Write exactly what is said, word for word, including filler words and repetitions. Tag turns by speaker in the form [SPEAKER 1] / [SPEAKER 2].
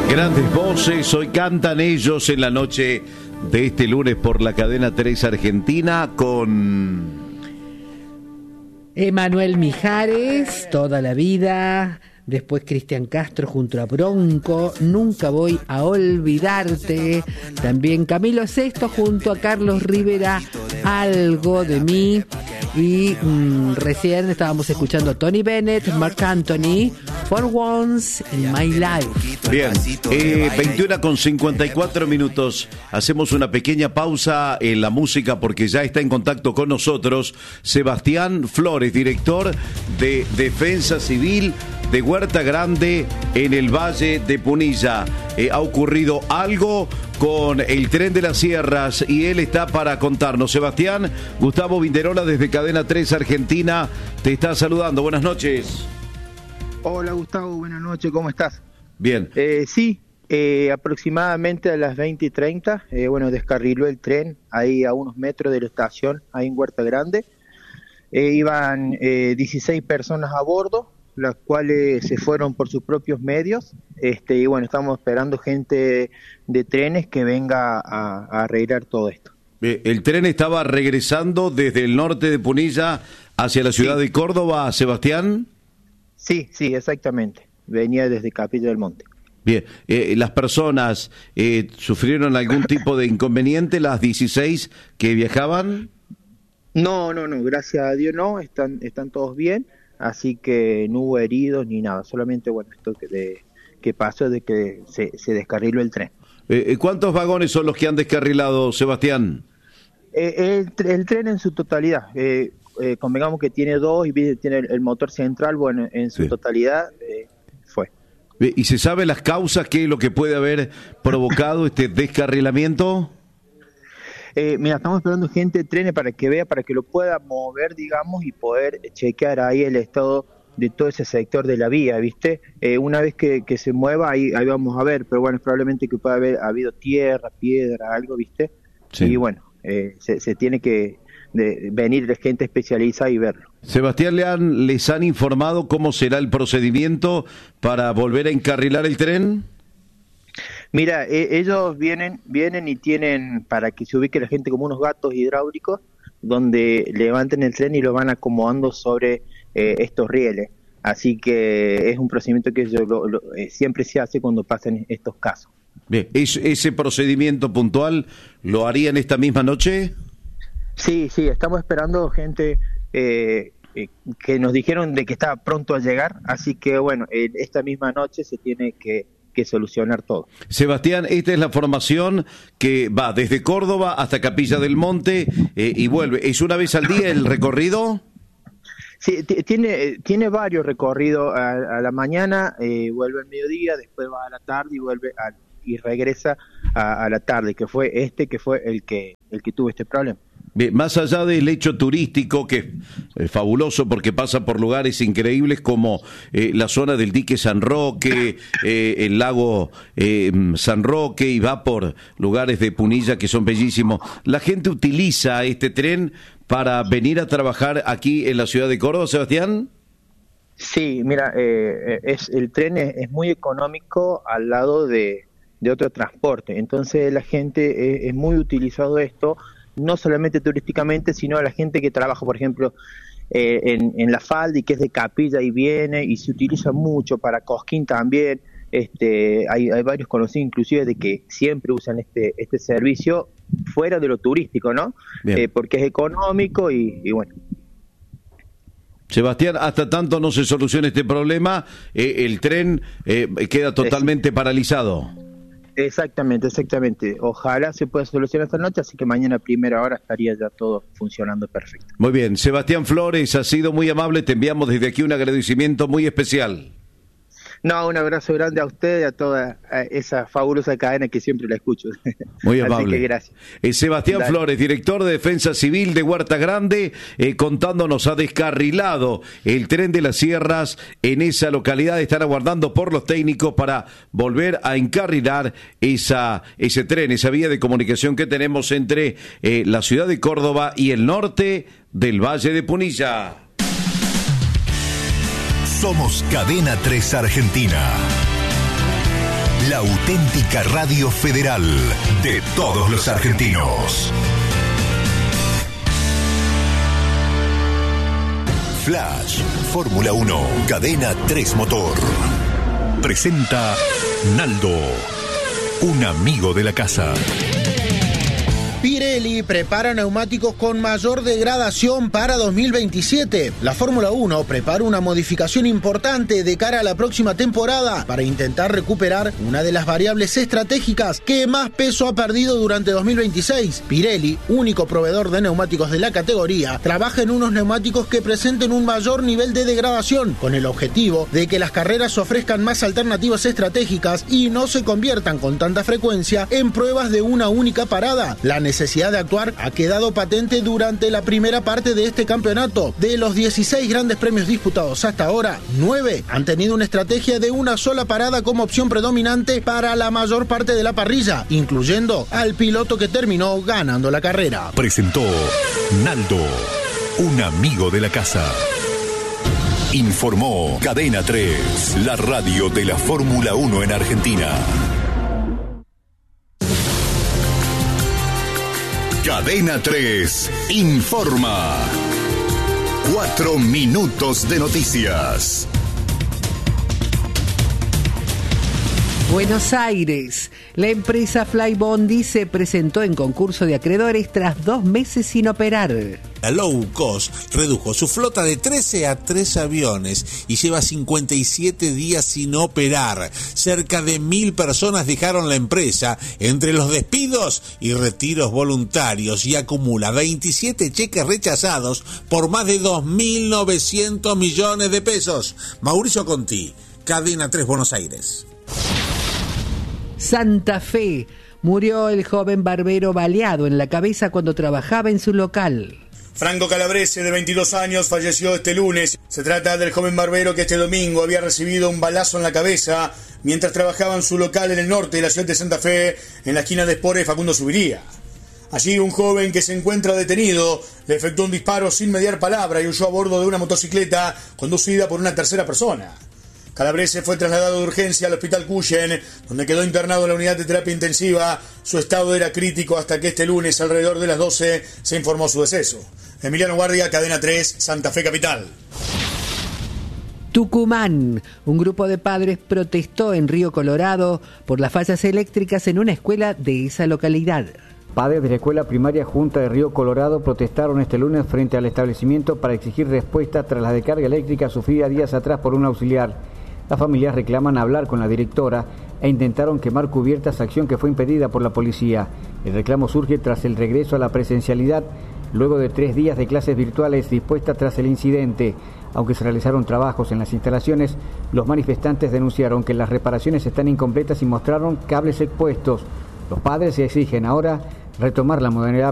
[SPEAKER 1] Grandes voces, hoy cantan ellos en la noche de este lunes por la cadena tres Argentina con
[SPEAKER 2] Emanuel Mijares, Toda la vida. Después Cristian Castro junto a Bronco, Nunca voy a olvidarte. También Camilo Sesto junto a Carlos Rivera, Algo de mí. Y mmm, recién estábamos escuchando a Tony Bennett, Marc Anthony, For Once in My Life.
[SPEAKER 1] Bien, eh, veintiuna con cincuenta y cuatro minutos. Hacemos una pequeña pausa en la música porque ya está en contacto con nosotros Sebastián Flores, director de Defensa Civil de Huerta Grande en el Valle de Punilla. Eh, ha ocurrido algo con el tren de las sierras y él está para contarnos. Sebastián, Gustavo Vinderola desde Cadena tres Argentina te está saludando. Buenas noches.
[SPEAKER 3] Hola Gustavo, buenas noches, ¿cómo estás?
[SPEAKER 1] Bien.
[SPEAKER 3] Eh, sí, eh, aproximadamente a las veinte y treinta, eh, bueno, descarriló el tren ahí a unos metros de la estación, ahí en Huerta Grande. Eh, iban eh, dieciséis personas a bordo, las cuales se fueron por sus propios medios, este, y bueno, estamos esperando gente de trenes que venga a, a arreglar todo esto.
[SPEAKER 1] El tren estaba regresando desde el norte de Punilla hacia la ciudad sí. de Córdoba, Sebastián.
[SPEAKER 3] Sí, sí, exactamente. Venía desde Capilla del Monte.
[SPEAKER 1] Bien, eh, ¿las personas eh, sufrieron algún tipo de inconveniente, las dieciséis que viajaban?
[SPEAKER 3] No, no, no, gracias a Dios no, están, están todos bien. Así que no hubo heridos ni nada, solamente bueno esto que, de, que pasó de que se, se descarriló el tren.
[SPEAKER 1] Eh, ¿Cuántos vagones son los que han descarrilado, Sebastián?
[SPEAKER 3] Eh, el, el tren en su totalidad, eh, eh, convengamos que tiene dos y tiene el, el motor central, bueno, en su sí. totalidad eh, fue.
[SPEAKER 1] ¿Y se sabe las causas, qué es lo que puede haber provocado este descarrilamiento?
[SPEAKER 3] Eh, mira, estamos esperando gente de trenes para que vea, para que lo pueda mover, digamos, y poder chequear ahí el estado de todo ese sector de la vía, ¿viste? Eh, una vez que, que se mueva, ahí, ahí vamos a ver, pero bueno, probablemente que pueda haber habido tierra, piedra, algo, ¿viste? Sí. Y bueno, eh, se, se tiene que de, venir de gente especializada y verlo.
[SPEAKER 1] Sebastián, ¿le han, ¿les han informado cómo será el procedimiento para volver a encarrilar el tren?
[SPEAKER 3] Mira, eh, ellos vienen vienen y tienen, para que se ubique la gente, como unos gatos hidráulicos, donde levanten el tren y lo van acomodando sobre eh, estos rieles. Así que es un procedimiento que ellos lo, lo, eh, siempre se hace cuando pasan estos casos.
[SPEAKER 1] Bien, ¿Es, ¿ese procedimiento puntual lo harían esta misma noche?
[SPEAKER 3] Sí, sí, estamos esperando gente eh, eh, que nos dijeron de que estaba pronto a llegar, así que bueno, eh, esta misma noche se tiene que... que solucionar todo.
[SPEAKER 1] Sebastián, esta es la formación que va desde Córdoba hasta Capilla del Monte eh, y vuelve. ¿Es una vez al día el recorrido?
[SPEAKER 3] Sí, t- tiene tiene varios recorridos. A, a la mañana, eh, vuelve al mediodía, después va a la tarde y vuelve a, y regresa a, a la tarde, que fue este que fue el que el que tuvo este problema.
[SPEAKER 1] Bien, más allá del hecho turístico, que es fabuloso porque pasa por lugares increíbles como eh, la zona del dique San Roque, eh, el lago eh, San Roque, y va por lugares de Punilla que son bellísimos. ¿La gente utiliza este tren para venir a trabajar aquí en la ciudad de Córdoba, Sebastián?
[SPEAKER 3] Sí, mira, eh, es el tren es, es muy económico al lado de, de otro transporte. Entonces la gente es, es muy utilizado esto, no solamente turísticamente, sino a la gente que trabaja, por ejemplo, eh, en, en La Falda y que es de Capilla y viene, y se utiliza mucho para Cosquín también. Este, hay, hay varios conocidos inclusive de que siempre usan este este servicio fuera de lo turístico, ¿no? Eh, porque es económico y, y bueno.
[SPEAKER 1] Sebastián, hasta tanto no se solucione este problema, eh, el tren eh, queda totalmente es... paralizado.
[SPEAKER 3] Exactamente, exactamente. Ojalá se pueda solucionar esta noche, así que mañana a primera hora estaría ya todo funcionando perfecto.
[SPEAKER 1] Muy bien, Sebastián Flores, ha sido muy amable, te enviamos desde aquí un agradecimiento muy especial.
[SPEAKER 3] No, un abrazo grande a usted y a toda esa fabulosa cadena que siempre la escucho.
[SPEAKER 1] Muy amable.
[SPEAKER 3] Así que gracias.
[SPEAKER 1] Eh, Sebastián Dale. Flores, director de Defensa Civil de Huerta Grande, eh, contándonos, ha descarrilado el tren de las sierras en esa localidad. Están aguardando por los técnicos para volver a encarrilar esa ese tren, esa vía de comunicación que tenemos entre eh, la ciudad de Córdoba y el norte del Valle de Punilla.
[SPEAKER 4] Somos Cadena tres Argentina. La auténtica radio federal de todos los argentinos. Flash, Fórmula uno, Cadena tres Motor. Presenta Naldo, un amigo de la casa.
[SPEAKER 5] Pirelli prepara neumáticos con mayor degradación para dos mil veintisiete. La Fórmula uno prepara una modificación importante de cara a la próxima temporada para intentar recuperar una de las variables estratégicas que más peso ha perdido durante dos mil veintiséis. Pirelli, único proveedor de neumáticos de la categoría, trabaja en unos neumáticos que presenten un mayor nivel de degradación, con el objetivo de que las carreras ofrezcan más alternativas estratégicas y no se conviertan con tanta frecuencia en pruebas de una única parada. La necesidad de actuar ha quedado patente durante la primera parte de este campeonato. De los dieciséis grandes premios disputados hasta ahora, nueve han tenido una estrategia de una sola parada como opción predominante para la mayor parte de la parrilla, incluyendo al piloto que terminó ganando la carrera.
[SPEAKER 4] Presentó Naldo, un amigo de la casa. Informó Cadena tres, la radio de la Fórmula uno en Argentina. Cadena tres informa. Cuatro minutos de noticias.
[SPEAKER 2] Buenos Aires. La empresa Flybondi se presentó en concurso de acreedores tras dos meses sin operar.
[SPEAKER 6] La low cost redujo su flota de trece a tres aviones y lleva cincuenta y siete días sin operar. Cerca de mil personas dejaron la empresa entre los despidos y retiros voluntarios y acumula veintisiete cheques rechazados por más de dos mil novecientos millones de pesos. Mauricio Conti, Cadena tres Buenos Aires.
[SPEAKER 2] Santa Fe. Murió el joven barbero baleado en la cabeza cuando trabajaba en su local.
[SPEAKER 7] Franco Calabrese, de veintidós años, falleció este lunes. Se trata del joven barbero que este domingo había recibido un balazo en la cabeza mientras trabajaba en su local en el norte de la ciudad de Santa Fe, en la esquina de Espora y Facundo Subiría. Allí un joven que se encuentra detenido le efectuó un disparo sin mediar palabra y huyó a bordo de una motocicleta conducida por una tercera persona. Calabrese fue trasladado de urgencia al hospital Cuyen, donde quedó internado en la unidad de terapia intensiva. Su estado era crítico hasta que este lunes, alrededor de las doce, se informó su deceso. Emiliano Guardia, Cadena tres, Santa Fe Capital.
[SPEAKER 2] Tucumán. Un grupo de padres protestó en Río Colorado por las fallas eléctricas en una escuela de esa localidad.
[SPEAKER 8] Padres de la Escuela Primaria Junta de Río Colorado protestaron este lunes frente al establecimiento para exigir respuesta tras la descarga eléctrica sufrida días atrás por un auxiliar. Las familias reclaman hablar con la directora e intentaron quemar cubiertas, acción que fue impedida por la policía. El reclamo surge tras el regreso a la presencialidad, luego de tres días de clases virtuales dispuestas tras el incidente. Aunque se realizaron trabajos en las instalaciones, los manifestantes denunciaron que las reparaciones están incompletas y mostraron cables expuestos. Los padres exigen ahora retomar la modalidad